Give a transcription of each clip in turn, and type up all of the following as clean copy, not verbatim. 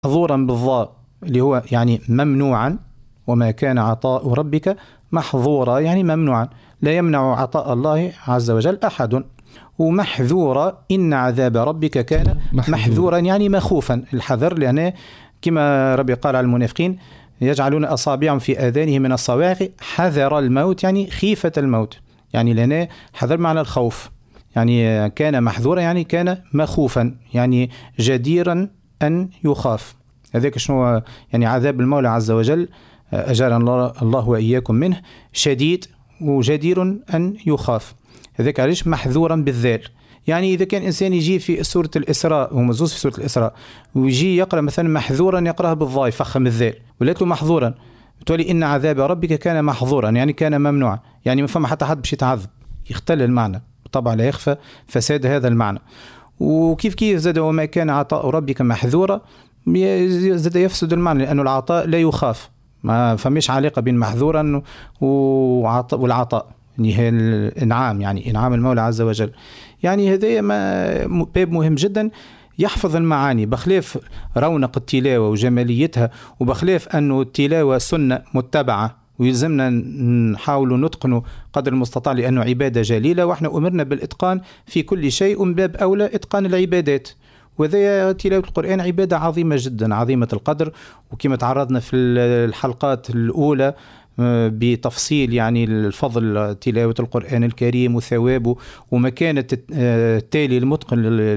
محظورا بالضاء اللي هو يعني ممنوعا، وما كان عطاء ربك محظورا يعني ممنوعا، لا يمنع عطاء الله عز وجل أحد. ومحذورا إن عذاب ربك كان محذورا يعني مخوفا، الحذر، لأنه كما ربي قال على المنافقين يجعلون أصابعهم في آذانهم من الصواعق حذر الموت يعني خيفة الموت، يعني لأنه حذر معنى الخوف، يعني كان محذورا يعني كان مخوفا يعني جديرا أن يخاف. هذاك شنو يعني عذاب المولى عز وجل أجارنا الله وإياكم منه، شديد وجدير أن يخاف. هذاك علاش محذورا بالذال. يعني إذا كان إنسان يجي في سورة الإسراء ومزوز في سورة الإسراء ويجي يقرأ مثلا محذورا يقرأها بالضاء يفخم الذال، ولات له محظورا تولي إن عذاب ربك كان محظورا يعني كان ممنوعا، يعني ما فما حتى حد باش يتعذب، يختل المعنى طبعا، لا يخفى فساد هذا المعنى. وكيف زاد وما كان عطاء ربك محذورا زاد يفسد المعنى، لأنه العطاء لا يخاف، ما فماش علاقة بين محذورا والعطاء، يعني هي الإنعام، يعني إنعام المولى عز وجل. يعني هذا باب مهم جدا يحفظ المعاني، بخلاف رونق التلاوة وجماليتها، وبخلاف أنه التلاوة سنة متبعة ويلزمنا نحاول نتقنه قدر المستطاع لأنه عبادة جليلة، وإحنا أمرنا بالإتقان في كل شيء، ومن باب أولى إتقان العبادات. وذا تلاوة القرآن عبادة عظيمة جدا عظيمة القدر، وكما تعرضنا في الحلقات الأولى بتفصيل يعني الفضل تلاوة القرآن الكريم وثوابه ومكانة التالي المتقن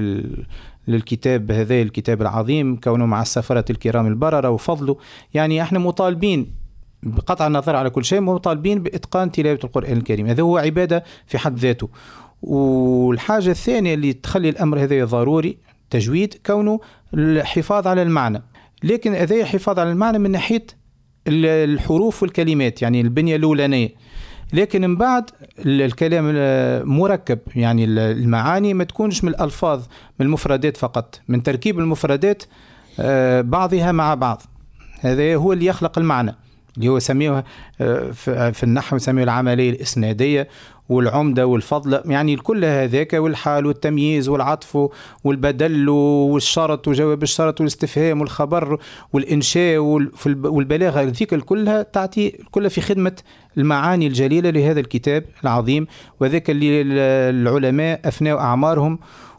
للكتاب، هذا الكتاب العظيم كونه مع السفرة الكرام البررة وفضله. يعني احنا مطالبين بقطع النظر على كل شيء، مطالبين بإتقان تلاوة القرآن الكريم، هذا هو عبادة في حد ذاته. والحاجة الثانية اللي تخلي الأمر هذا ضروري تجويد، كونه الحفاظ على المعنى، لكن هذا الحفاظ على المعنى من ناحية الحروف والكلمات، يعني البنية الأولانية، لكن من بعد الكلام مركب، يعني المعاني ما تكونش من الألفاظ، من المفردات فقط، من تركيب المفردات بعضها مع بعض. هذا هو اللي يخلق المعنى، اللي هو سميه في النحو سميه العملية الإسنادية والعمدة والفضل، يعني كل هذاك، والحال والتمييز والعطف والبدل والشرط وجواب الشرط والاستفهام والخبر والإنشاء والبلاغة، ذيك كلها تعطي كلها في خدمة المعاني الجليلة لهذا الكتاب العظيم. وذاك اللي العلماء أفنوا أعمارهم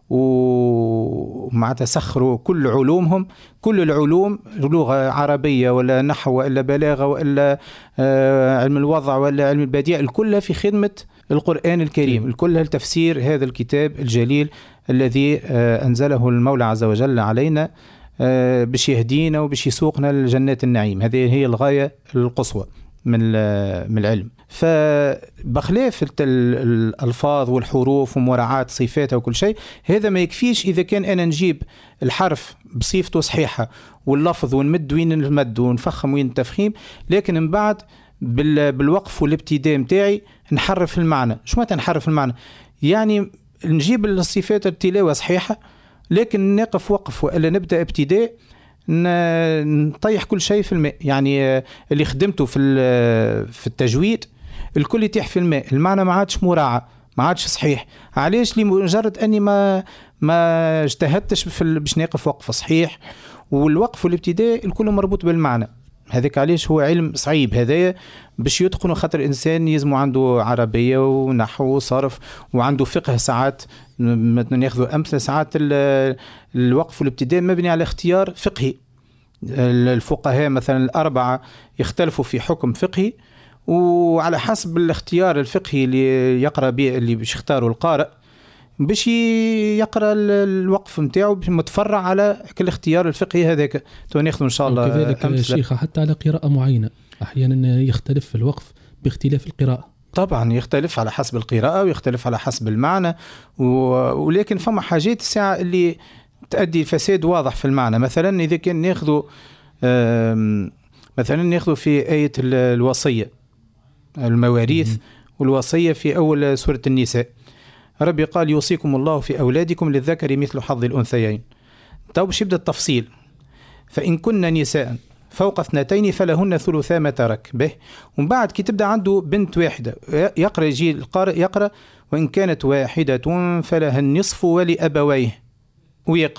ومع تسخروا كل علومهم، كل العلوم، لغة عربية ولا نحو ولا بلاغة ولا علم الوضع ولا علم البديع، الكل في خدمة القرآن الكريم، الكل التفسير هذا الكتاب الجليل الذي أنزله المولى عز وجل علينا باش يهدينا وباش يسوقنا لجنات النعيم. هذه هي الغاية القصوى من العلم. فبخلاف الألفاظ والحروف ومراعاة صفاتها وكل شيء، هذا ما يكفيش إذا كان أنا نجيب الحرف بصفته صحيحة واللفظ ونمد وين المد ونفخم وين التفخيم، لكن من بعد بالوقف والابتداء متاعي نحرف المعنى. شو معنى نحرف المعنى؟ يعني نجيب الصفات التلاوة صحيحة، لكن نقف وقف وإلا نبدأ ابتداء نطيح كل شيء في الماء، يعني اللي خدمته في التجويد الكل يتيح في الماء، المعنى ما عادش مراعى، ما عادش صحيح. علاش؟ لمجرد أني ما اجتهدتش باش نقف وقف صحيح، والوقف والابتداء الكل مربوط بالمعنى. هذاك علاش هو علم صعيب هذايا باش يتقنه، خاطر الإنسان يزمو عنده عربية ونحو وصرف وعنده فقه. ساعات مثلا ياخذوا أمثلة، ساعات الوقف والابتداء مبني على اختيار فقهي، الفقهاء مثلا الأربعة يختلفوا في حكم فقهي، وعلى حسب الاختيار الفقهي اللي يقرأ به اللي باش يختاروا القارئ باش يقرأ الوقف متاعه متفرع على كل اختيار الفقهي هذاك. ناخذ إن شاء الله كذلك شيخ حتى على قراءة معينة أحيانا يختلف الوقف باختلاف القراءة. طبعا يختلف على حسب القراءة ويختلف على حسب المعنى، ولكن فما حاجات الساعة اللي تؤدي فساد واضح في المعنى. مثلا إذا كان ناخذ في آية الوصية المواريث والوصية في أول سورة النساء، ربي قال يوصيكم الله في أولادكم للذكر مثل حظ الأنثيين. طيب باش يبدأ التفصيل، فإن كن نساء فوق 2 فلهن ثلثا ما ترك به. ومن بعد كي تبدأ عنده بنت واحدة يقرأ، يجي القارئ يقرأ وإن كانت واحدة فلها النصف ولأبويه ويقف.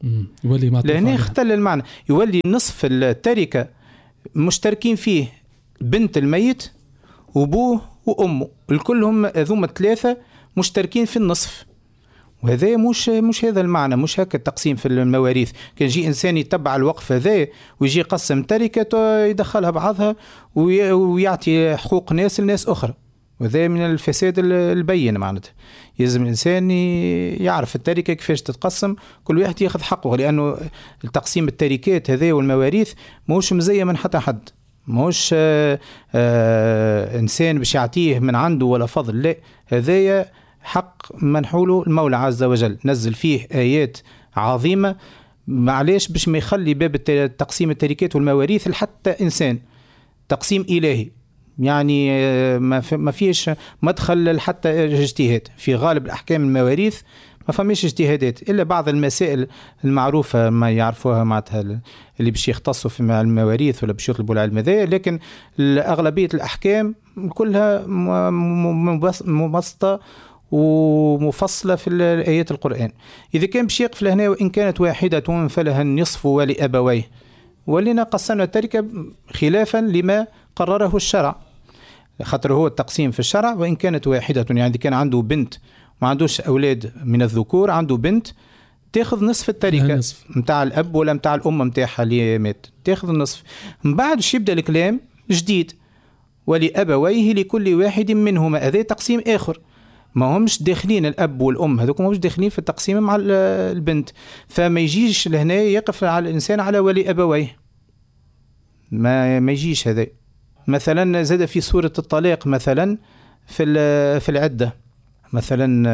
يولي لهنا اختل المعنى، يولي نصف التركة مشتركين فيه بنت الميت وابوه وامه، الكلهم ذوما الثلاثة مشتركين في النصف، وهذا مش هذا المعنى، مش هكا التقسيم في المواريث. كان يجي انسان يتبع الوقف هذا ويجي يقسم تركة يدخلها بعضها ويعطي حقوق ناس لناس اخرى، وهذا من الفساد البين. معناتها يلزم الانسان يعرف التركه كيفاش تتقسم، كل واحد ياخذ حقه، لانه التقسيم التركات هذا والمواريث ماهوش مزيه من حتى حد، ماهوش انسان باش يعطيه من عنده ولا فضل، لا، هذايا حق منحوله المولى عز وجل، نزل فيه ايات عظيمه. معليش باش ما يخلي باب تقسيم التركات والمواريث لحتى انسان، تقسيم الهي، يعني ما فيش مدخل حتى اجتهاد في غالب الأحكام المواريث، ما فماش اجتهادات إلا بعض المسائل المعروفة ما يعرفوها معناتها اللي باش يختصوا في المواريث ولا باش يطلبوا العلم ذا، لكن أغلبية الأحكام كلها مبسطة ومفصلة في آيات القرآن. إذا كان باش يقف لهنا وإن كانت واحدة فلها النصف ولأبويه، ولنا قسمنا التركة خلافا لما قرره الشرع، خاطر هو التقسيم في الشرع وإن كانت واحدة، يعني كان عنده بنت ما عندوش أولاد من الذكور، عنده بنت تاخذ نصف التركة متاع الأب ولا متاع الأم متاعها اللي مات، تاخذ النصف. من بعد باش يبدأ الكلام جديد، ولأبويه لكل واحد منهما، هذا تقسيم آخر، ما همش داخلين الأب والأم، هذوك ما همش داخلين في التقسيم مع البنت، فما يجيش لهنا يقف على الإنسان على ولأبويه، ما يجيش هذا. مثلا زاد في سورة الطلاق مثلا في العدة مثلا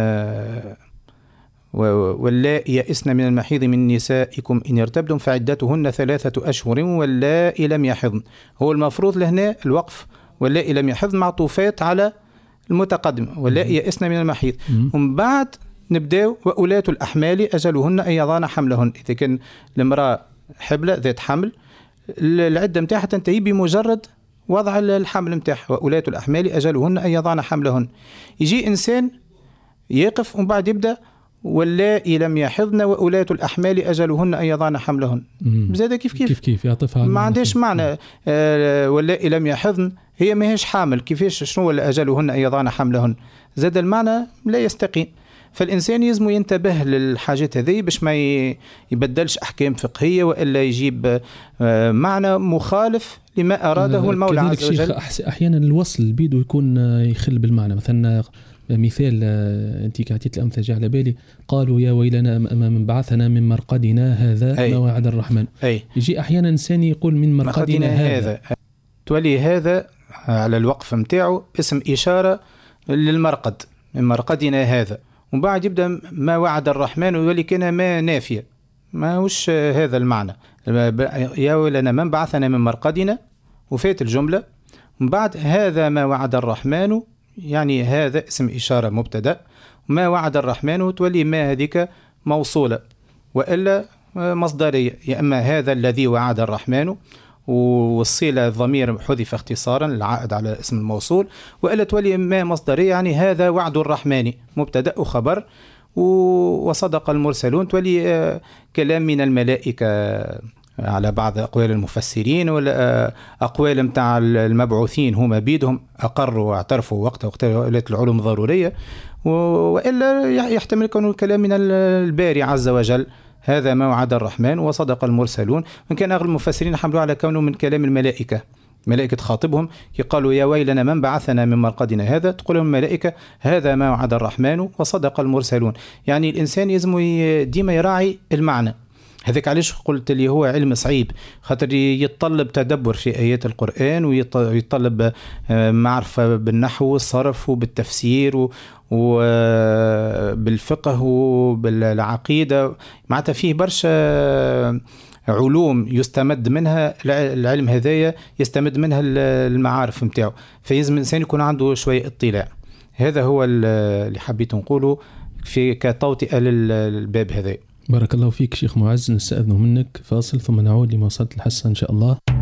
واللائي يئسن من المحيض من نسائكم إن ارتبتم فعدتهن 3 أشهر واللائي لم يحضن، هو المفروض لهنا الوقف واللائي لم يحضن معطوفات على المتقدم واللائي يئسن من المحيض، ومن بعد نبداو وأولاة الأحمال أجلهن أن يضعن حملهن. إذا كان المرأة حبلة ذات حمل العدة متاعها تنتهي بمجرد وضع الحمل متاعها، وأولاة الأحمال أجلهن أن يضعن حملهن. يجي إنسان يقف ومن بعد يبدأ واللائي لم يحضن وأولاة الأحمال أجلهن أن يضعن حملهن، بزاده كيف يعطفها، ما عندهاش معنى. واللائي لم يحضن هي ما هيش حامل، كيفاش شنو أجلهن أن يضعن حملهن، زاد المعنى لا يستقيم. فالإنسان يزمو ينتبه للحاجات هذه باش ما يبدلش أحكام فقهية وإلا يجيب معنى مخالف لما أراده المولى عز وجل. أحيانا الوصل بيدو يكون يخل بالمعنى. مثلا مثال أنت كعطيت الأمثلة جاء على بالي، قالوا يا ويلنا من بعثنا من مرقدنا هذا ما وعد الرحمن. يجي أحيانا إنسان يقول من مرقدنا هذا، تولي هذا على الوقف متاعه اسم إشارة للمرقد، من مرقدنا هذا، ومن بعد يبدأ ما وعد الرحمن ويولي كان ما نافية، ما هوش هذا المعنى. يا ويلنا من بعثنا من مرقدنا وفات الجملة، ومن بعد هذا ما وعد الرحمن، يعني هذا اسم إشارة مبتدأ، ما وعد الرحمن تولي ما هذيك موصولة وإلا مصدرية، يا أما هذا الذي وعد الرحمن والصلة الضمير حذف اختصارا العائد على اسم الموصول، وإلا تولي ما مصدرية، يعني هذا وعد الرحمن مبتدأ وخبر، وصدق المرسلون تولي كلام من الملائكة على بعض أقوال المفسرين، ولا أقوال متاع المبعوثين هما بيدهم أقروا واعترفوا وقت العلوم الضرورية، وإلا يحتمل كونه الكلام من الباري عز وجل، هذا ما وعد الرحمن وصدق المرسلون. وإن كان أغلب المفسرين حملوا على كونه من كلام الملائكة، ملائكة خاطبهم يقالوا يا ويلنا من بعثنا من مرقدنا هذا، تقول لهم الملائكة هذا ما وعد الرحمن وصدق المرسلون. يعني الإنسان يزم ديما يراعي المعنى هذاك. علاش قلت اللي هو علم صعيب، خاطر يتطلب تدبر في آيات القرآن، ويتطلب معرفة بالنحو والصرف وبالتفسير وبالفقه وبالعقيدة، معناتها فيه برشا علوم يستمد منها العلم هذايا، يستمد منها المعارف متاعه، فيزم الإنسان يكون عنده شوية اطلاع. هذا هو اللي حبيت نقوله في كتوطئة للباب هذا. بارك الله فيك شيخ معز، نستأذن منك فاصل ثم نعود لمواصلة الحصة إن شاء الله.